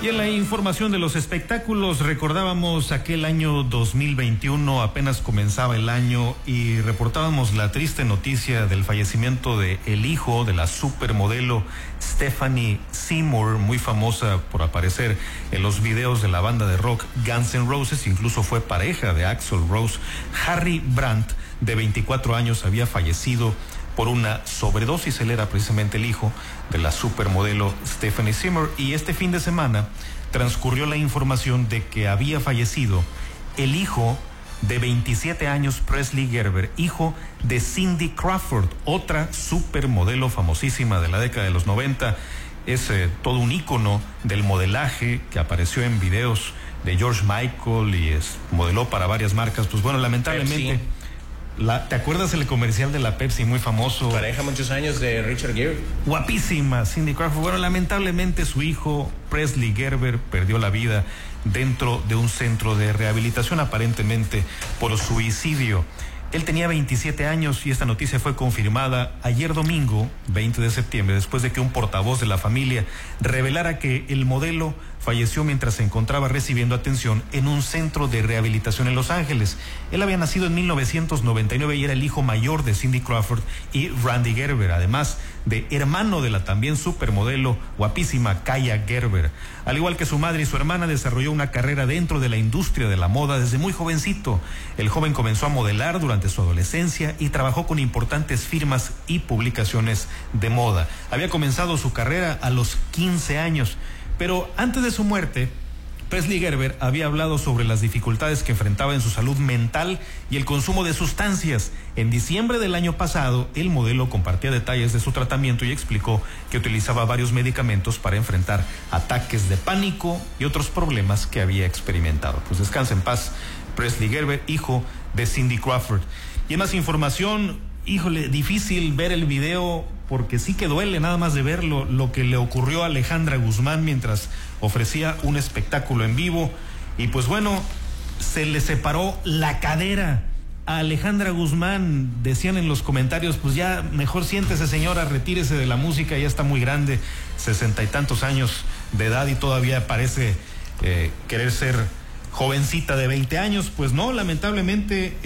Y en la información de los espectáculos recordábamos aquel año 2021, apenas comenzaba el año y reportábamos la triste noticia del fallecimiento de el hijo de la supermodelo Stephanie Seymour, muy famosa por aparecer en los videos de la banda de rock Guns N' Roses, incluso fue pareja de Axl Rose. Harry Brandt, de 24 años, había fallecido por una sobredosis. Él era precisamente el hijo de la supermodelo Stephanie Seymour, y este fin de semana transcurrió la información de que había fallecido el hijo de 27 años, Presley Gerber, hijo de Cindy Crawford, otra supermodelo famosísima de la década de los 90. Es todo un ícono del modelaje, que apareció en videos de George Michael y modeló para varias marcas. Pues bueno, lamentablemente... ¿Te acuerdas el comercial de la Pepsi, muy famoso? Pareja muchos años de Richard Gere. Guapísima, Cindy Crawford. Bueno, lamentablemente su hijo, Presley Gerber, perdió la vida dentro de un centro de rehabilitación, aparentemente por suicidio. Él tenía 27 años y esta noticia fue confirmada ayer domingo, 20 de septiembre, después de que un portavoz de la familia revelara que el modelo falleció mientras se encontraba recibiendo atención en un centro de rehabilitación en Los Ángeles. Él había nacido en 1999 y era el hijo mayor de Cindy Crawford y Randy Gerber, además de hermano de la también supermodelo guapísima Kaia Gerber. Al igual que su madre y su hermana, desarrolló una carrera dentro de la industria de la moda desde muy jovencito. El joven comenzó a modelar durante su adolescencia y trabajó con importantes firmas y publicaciones de moda. Había comenzado su carrera a los 15 años, pero antes de su muerte, Presley Gerber había hablado sobre las dificultades que enfrentaba en su salud mental y el consumo de sustancias. En diciembre del año pasado, el modelo compartía detalles de su tratamiento y explicó que utilizaba varios medicamentos para enfrentar ataques de pánico y otros problemas que había experimentado. Pues descansa en paz, Presley Gerber, hijo de Cindy Crawford. Y en más información, híjole, difícil ver el video porque sí que duele nada más de verlo, lo que le ocurrió a Alejandra Guzmán mientras ofrecía un espectáculo en vivo. Y pues bueno, se le separó la cadera a Alejandra Guzmán. Decían en los comentarios, pues ya mejor siéntese, señora, retírese de la música, ya está muy grande, 60 y tantos años de edad y todavía parece querer ser jovencita de 20 años. Pues no, lamentablemente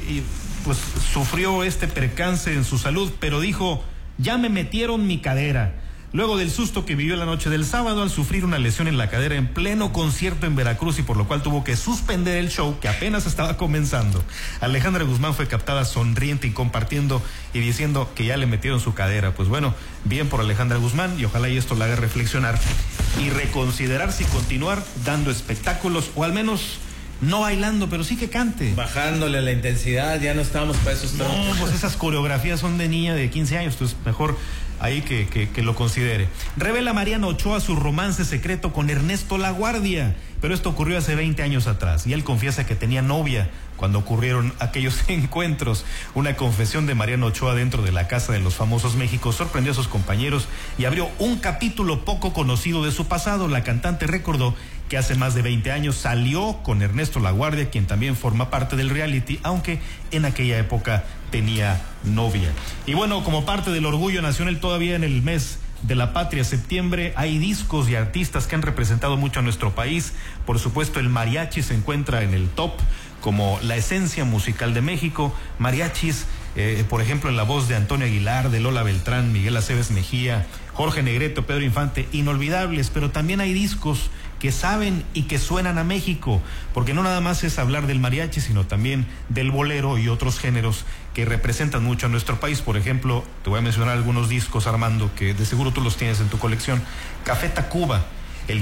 pues sufrió este percance en su salud, pero dijo: ya me metieron mi cadera. Luego del susto que vivió la noche del sábado al sufrir una lesión en la cadera en pleno concierto en Veracruz, y por lo cual tuvo que suspender el show que apenas estaba comenzando. Alejandra Guzmán fue captada sonriente y compartiendo y diciendo que ya le metieron su cadera. Pues bueno, bien por Alejandra Guzmán, y ojalá y esto la haga reflexionar y reconsiderar si continuar dando espectáculos, o al menos no bailando, pero sí que cante. Bajándole la intensidad, ya no estamos para esos trotes. No, pues esas coreografías son de niña de 15 años, entonces mejor ahí que lo considere. Revela Mariano Ochoa su romance secreto con Ernesto Laguardia, pero esto ocurrió hace 20 años atrás, y él confiesa que tenía novia cuando ocurrieron aquellos encuentros. Una confesión de Mariano Ochoa dentro de la Casa de los Famosos México sorprendió a sus compañeros y abrió un capítulo poco conocido de su pasado. La cantante recordó que hace más de 20 años salió con Ernesto Laguardia, quien también forma parte del reality, aunque en aquella época tenía novia. Y bueno, como parte del orgullo nacional, todavía en el mes de la patria, septiembre, hay discos y artistas que han representado mucho a nuestro país. Por supuesto, el mariachi se encuentra en el top como la esencia musical de México. Mariachis, por ejemplo, en la voz de Antonio Aguilar, de Lola Beltrán, Miguel Aceves Mejía, Jorge Negrete, Pedro Infante, inolvidables. Pero también hay discos que saben y que suenan a México, porque no nada más es hablar del mariachi, sino también del bolero y otros géneros que representan mucho a nuestro país. Por ejemplo, te voy a mencionar algunos discos, Armando, que de seguro tú los tienes en tu colección. Café Tacuba,